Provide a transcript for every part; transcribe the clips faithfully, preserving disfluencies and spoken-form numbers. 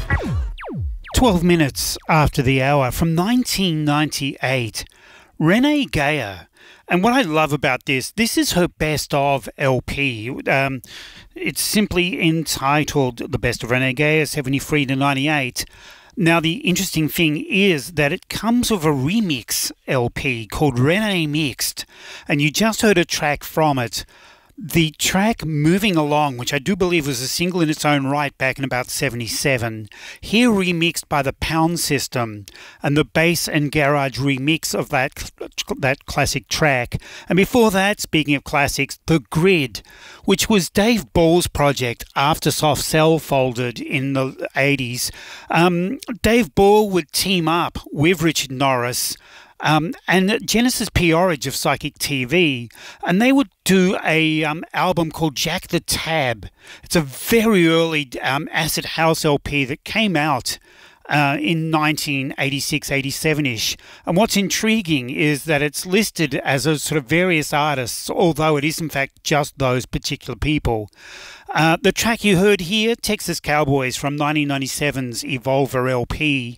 twelve minutes after the hour from nineteen ninety-eight, Renee Geyer. And what I love about this, this is her best of L P. Um, it's simply entitled The Best of Renee Geyer, seventy-three to ninety-eight. Now, the interesting thing is that it comes with a remix L P called Renee Mixed, and you just heard a track from it. The track Moving Along, which I do believe was a single in its own right back in about seventy-seven, here remixed by the Pound System, and the bass and garage remix of that that classic track. And before that, speaking of classics, The Grid, which was Dave Ball's project after Soft Cell folded in the eighties. Um, Dave Ball would team up with Richard Norris Um, and Genesis P-Orridge of Psychic T V, and they would do a um, album called Jack the Tab. It's a very early um, acid house L P that came out uh, in nineteen eighty-six eighty-seven-ish. And what's intriguing is that it's listed as a sort of various artists, although it is in fact just those particular people. Uh, the track you heard here, Texas Cowboys from nineteen ninety-seven's Evolver L P.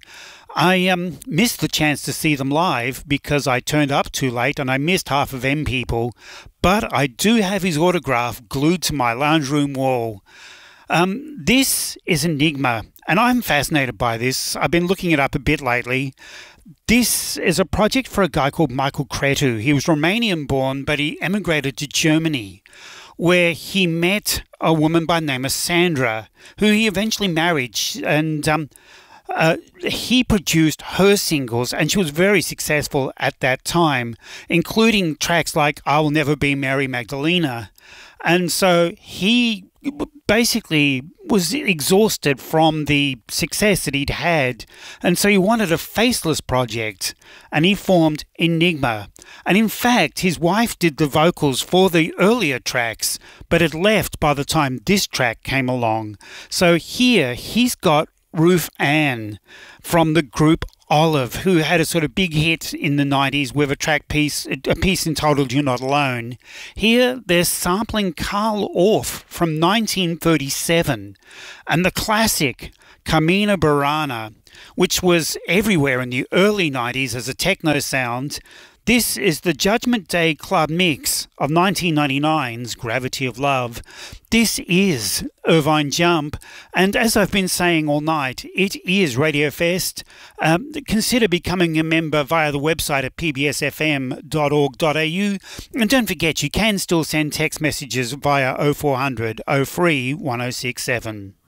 I um, missed the chance to see them live because I turned up too late and I missed half of them people, but I do have his autograph glued to my lounge room wall. Um, this is Enigma, and I'm fascinated by this. I've been looking it up a bit lately. This is a project for a guy called Michael Cretu. He was Romanian born, but he emigrated to Germany, where he met a woman by the name of Sandra, who he eventually married, and um, Uh, he produced her singles, and she was very successful at that time, including tracks like I Will Never Be Mary Magdalena. And so he basically was exhausted from the success that he'd had, and so he wanted a faceless project, and he formed Enigma. And in fact, his wife did the vocals for the earlier tracks, but had left by the time this track came along. So here he's got Ruth Ann from the group Olive, who had a sort of big hit in the nineties with a track piece, a piece entitled You're Not Alone. Here they're sampling Carl Orff from nineteen thirty-seven and the classic Carmina Burana, which was everywhere in the early nineties as a techno sound. This is the Judgment Day Club mix of nineteen ninety-nine's Gravity of Love. This is Irvine Jump, and as I've been saying all night, it is Radio Fest. Um, consider becoming a member via the website at p b s f m dot org dot a u, and don't forget you can still send text messages via oh four hundred oh three one oh six seven.